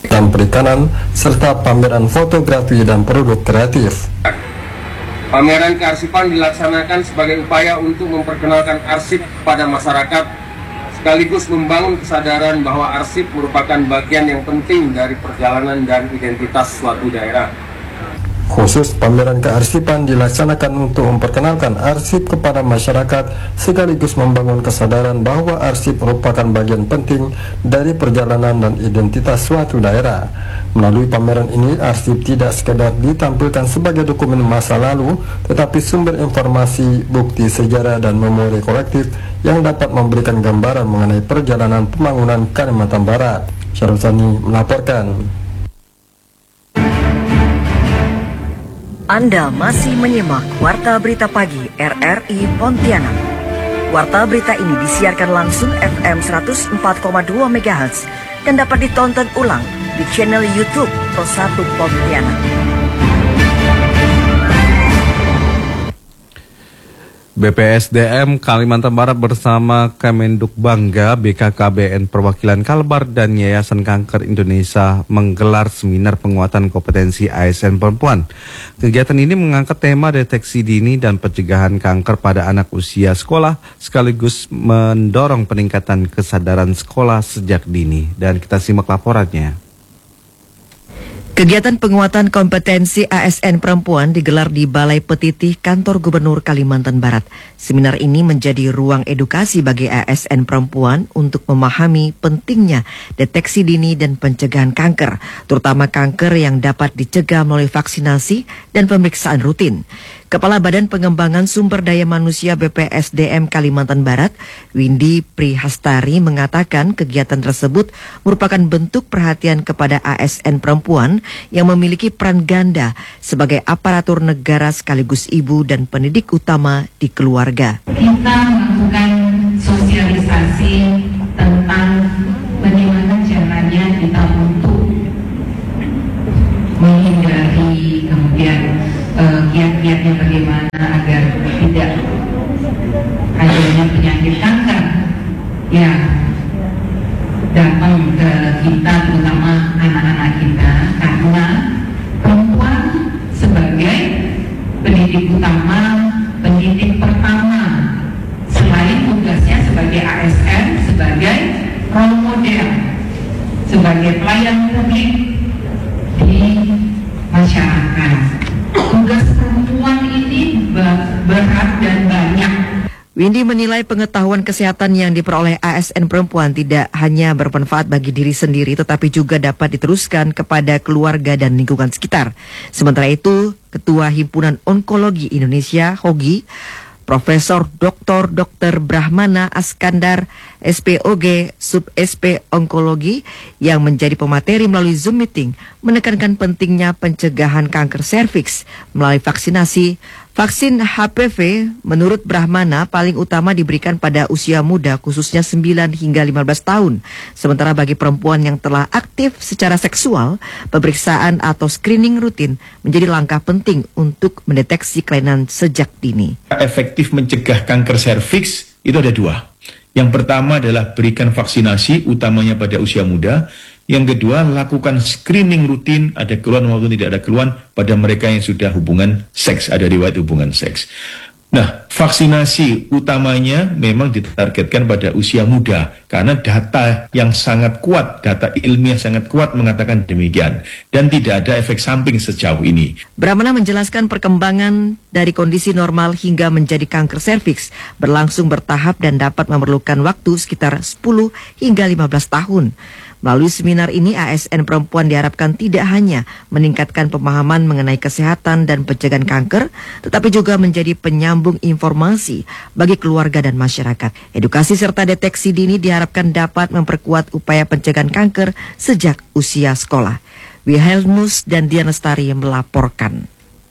dan perikanan, serta pameran fotografi dan produk kreatif. Pameran kearsipan dilaksanakan sebagai upaya untuk memperkenalkan arsip pada masyarakat, sekaligus membangun kesadaran bahwa arsip merupakan bagian yang penting dari perjalanan dan identitas suatu daerah. Khusus pameran kearsipan dilaksanakan untuk memperkenalkan arsip kepada masyarakat, sekaligus membangun kesadaran bahwa arsip merupakan bagian penting dari perjalanan dan identitas suatu daerah. Melalui pameran ini, arsip tidak sekedar ditampilkan sebagai dokumen masa lalu, tetapi sumber informasi, bukti sejarah, dan memori kolektif yang dapat memberikan gambaran mengenai perjalanan pembangunan Kalimantan Barat. Syarul Sani melaporkan. Anda masih menyimak Warta Berita Pagi RRI Pontianak. Warta berita ini disiarkan langsung FM 104,2 MHz dan dapat ditonton ulang di channel YouTube Pro1 Pontianak. BPSDM Kalimantan Barat bersama Kemenduk Bangga, BKKBN Perwakilan Kalbar dan Yayasan Kanker Indonesia menggelar seminar penguatan kompetensi ASN perempuan. Kegiatan ini mengangkat tema deteksi dini dan pencegahan kanker pada anak usia sekolah, sekaligus mendorong peningkatan kesadaran sekolah sejak dini. Dan kita simak laporannya. Kegiatan penguatan kompetensi ASN perempuan digelar di Balai Petitih Kantor Gubernur Kalimantan Barat. Seminar ini menjadi ruang edukasi bagi ASN perempuan untuk memahami pentingnya deteksi dini dan pencegahan kanker, terutama kanker yang dapat dicegah melalui vaksinasi dan pemeriksaan rutin. Kepala Badan Pengembangan Sumber Daya Manusia BPSDM Kalimantan Barat, Windy Prihastari, mengatakan kegiatan tersebut merupakan bentuk perhatian kepada ASN perempuan yang memiliki peran ganda sebagai aparatur negara sekaligus ibu dan pendidik utama di keluarga. Kita melakukan sosialisasi tentang bagaimana caranya kita untuk menghindari, kemudian kiat-kiatnya bagaimana agar tidak adanya penyakit kanker yang datang ke kita, terutama anak-anak kita, karena perempuan sebagai pendidik utama, pendidik pertama, selain tugasnya sebagai ASN, sebagai role model, sebagai pelayan publik di masyarakat. Tugas perempuan ini berat dan banyak. Windy menilai pengetahuan kesehatan yang diperoleh ASN perempuan tidak hanya bermanfaat bagi diri sendiri, tetapi juga dapat diteruskan kepada keluarga dan lingkungan sekitar. Sementara itu, Ketua Himpunan Onkologi Indonesia, HOGI, Profesor Dr. Brahmana Askandar, SPOG, Sub-SP Onkologi, yang menjadi pemateri melalui Zoom meeting, menekankan pentingnya pencegahan kanker serviks melalui vaksinasi. Vaksin HPV menurut Brahmana paling utama diberikan pada usia muda, khususnya 9 hingga 15 tahun. Sementara bagi perempuan yang telah aktif secara seksual, pemeriksaan atau screening rutin menjadi langkah penting untuk mendeteksi kelainan sejak dini. Efektif mencegah kanker serviks itu ada dua. Yang pertama adalah berikan vaksinasi, utamanya pada usia muda. Yang kedua, lakukan screening rutin, ada keluhan maupun tidak ada keluhan pada mereka yang sudah hubungan seks, ada riwayat hubungan seks. Nah, vaksinasi utamanya memang ditargetkan pada usia muda, karena data yang sangat kuat, data ilmiah sangat kuat mengatakan demikian, dan tidak ada efek samping sejauh ini. Brahmana menjelaskan perkembangan dari kondisi normal hingga menjadi kanker serviks berlangsung bertahap dan dapat memerlukan waktu sekitar 10 hingga 15 tahun. Melalui seminar ini, ASN perempuan diharapkan tidak hanya meningkatkan pemahaman mengenai kesehatan dan pencegahan kanker, tetapi juga menjadi penyambung informasi bagi keluarga dan masyarakat. Edukasi serta deteksi dini diharapkan dapat memperkuat upaya pencegahan kanker sejak usia sekolah. Wilhelmus dan Diana Lestari yang melaporkan.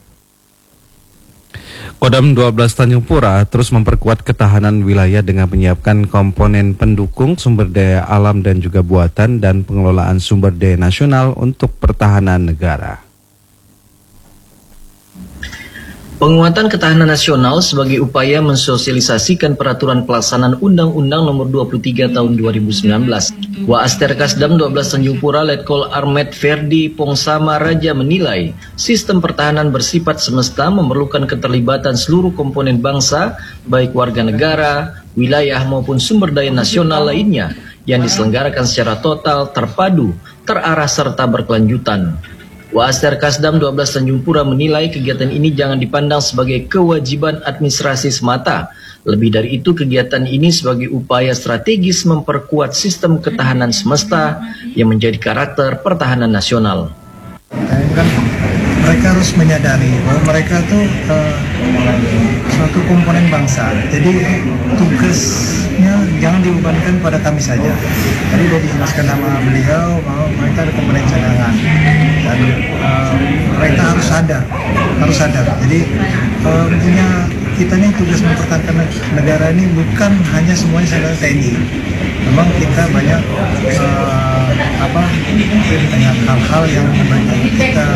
Kodam 12 Tanjung Pura terus memperkuat ketahanan wilayah dengan menyiapkan komponen pendukung sumber daya alam dan juga buatan dan pengelolaan sumber daya nasional untuk pertahanan negara. Penguatan ketahanan nasional sebagai upaya mensosialisasikan peraturan pelaksanaan Undang-Undang Nomor 23 Tahun 2019. Waasterkasdam 12 Tanjung Pura Letkol Armet Ferdi Pongsama Raja menilai sistem pertahanan bersifat semesta memerlukan keterlibatan seluruh komponen bangsa, baik warga negara, wilayah maupun sumber daya nasional lainnya yang diselenggarakan secara total, terpadu, terarah serta berkelanjutan. Waasterkasdam 12 Tanjung Pura menilai kegiatan ini jangan dipandang sebagai kewajiban administrasi semata. Lebih dari itu, kegiatan ini sebagai upaya strategis memperkuat sistem ketahanan semesta yang menjadi karakter pertahanan nasional. Kan mereka harus menyadari bahwa mereka itu suatu komponen bangsa. Jadi tugasnya jangan dibebankan pada kami saja. Tadi sudah dijelaskan nama beliau bahwa mereka ada komponen cadangan dan mereka harus sadar. Jadi punya kita nih tugas mempertahankan negara ini bukan hanya semuanya saudara TNI. Memang kita banyak dengan hal-hal yang banyak kita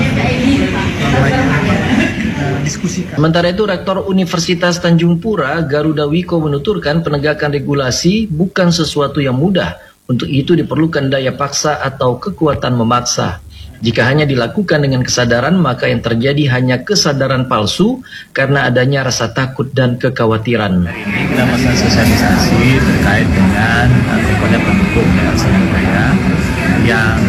diskusikan. Sementara itu, Rektor Universitas Tanjung Pura Garuda Wiko menuturkan penegakan regulasi bukan sesuatu yang mudah. Untuk itu diperlukan daya paksa atau kekuatan memaksa. Jika hanya dilakukan dengan kesadaran, maka yang terjadi hanya kesadaran palsu karena adanya rasa takut dan kekhawatiran. Hari ini kita melakukan sosialisasi terkait dengan komponen pendukung budaya yang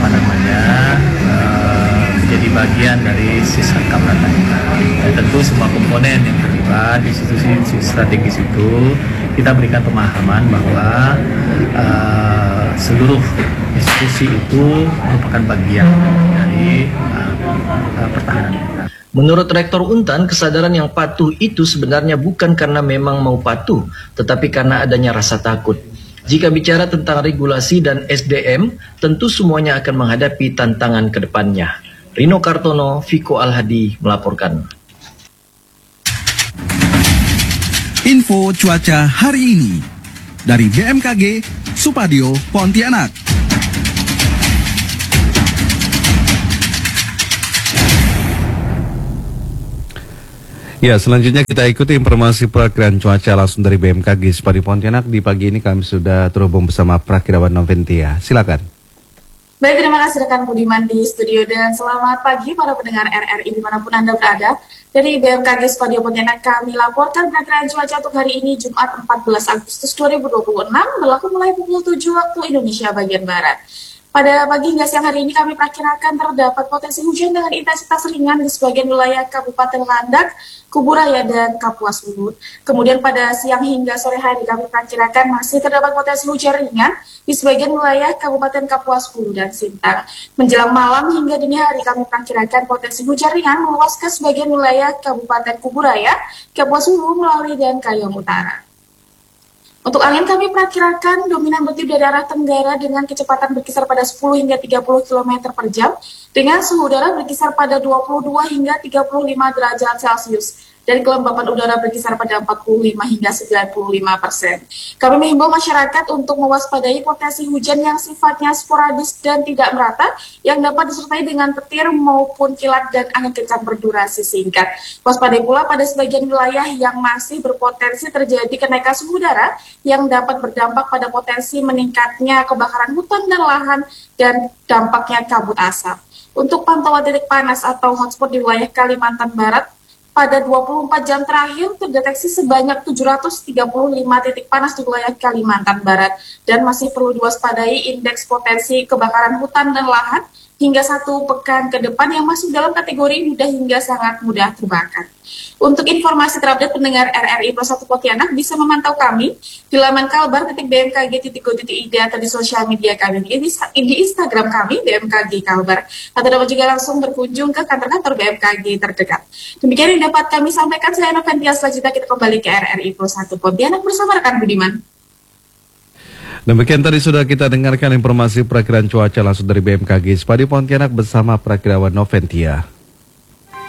menjadi bagian dari sistem keamanan kita. Dan tentu semua komponen yang terlibat di institusi strategis itu kita berikan pemahaman bahwa seluruh institusi itu merupakan bagian dari pertahanan kita. Menurut Rektor Untan, kesadaran yang patuh itu sebenarnya bukan karena memang mau patuh, tetapi karena adanya rasa takut. Jika bicara tentang regulasi dan SDM, tentu semuanya akan menghadapi tantangan ke depannya. Rino Kartono, Viko Alhadi melaporkan. Info cuaca hari ini dari BMKG Supadio Pontianak. Ya, selanjutnya kita ikuti informasi perakiraan cuaca langsung dari BMKG Supadio Pontianak. Di pagi ini kami sudah terhubung bersama Prakirawan Noventia. Silakan. Baik, terima kasih rekan Budiman di studio dan selamat pagi para pendengar RRI dimanapun Anda berada. Dari BMKG Supadio Pontianak kami laporkan perakiraan cuaca untuk hari ini Jumat 14 Agustus 2026 berlaku mulai pukul 7 waktu Indonesia bagian Barat. Pada pagi hingga siang hari ini kami perkirakan terdapat potensi hujan dengan intensitas ringan di sebagian wilayah Kabupaten Landak, Kuburaya, dan Kapuas Hulu. Kemudian pada siang hingga sore hari kami perkirakan masih terdapat potensi hujan ringan di sebagian wilayah Kabupaten Kapuas Hulu dan Sintang. Menjelang malam hingga dini hari kami perkirakan potensi hujan ringan meluas ke sebagian wilayah Kabupaten Kuburaya, Kapuas Hulu, Melawi, dan Kayong Utara. Untuk angin kami perkirakan dominan bertiup dari arah tenggara dengan kecepatan berkisar pada 10 hingga 30 km per jam dengan suhu udara berkisar pada 22 hingga 35 derajat Celcius dan kelembapan udara berkisar pada 45 hingga 95%. Kami menghimbau masyarakat untuk mewaspadai potensi hujan yang sifatnya sporadis dan tidak merata yang dapat disertai dengan petir maupun kilat dan angin kencang berdurasi singkat. Waspadai pula pada sebagian wilayah yang masih berpotensi terjadi kenaikan suhu udara yang dapat berdampak pada potensi meningkatnya kebakaran hutan dan lahan dan dampaknya kabut asap. Untuk pantauan titik panas atau hotspot di wilayah Kalimantan Barat, pada 24 jam terakhir terdeteksi sebanyak 735 titik panas di wilayah Kalimantan Barat dan masih perlu diwaspadai indeks potensi kebakaran hutan dan lahan hingga 1 pekan ke depan yang masuk dalam kategori mudah hingga sangat mudah terbakar. Untuk informasi terupdate pendengar RRI Pro 1 Pontianak bisa memantau kami di laman kalbar.bmkg.go.id atau di sosial media kami di Instagram kami BMKG Kalbar atau dapat juga langsung berkunjung ke kantor-kantor BMKG terdekat. Demikian yang dapat kami sampaikan. Saya Noventia, selanjutnya kita kembali ke RRI Pro 1 Pontianak bersama rekan Budiman. Demikian tadi sudah kita dengarkan informasi perakiraan cuaca langsung dari BMKG Supadio Pontianak bersama Prakirawan Noventia.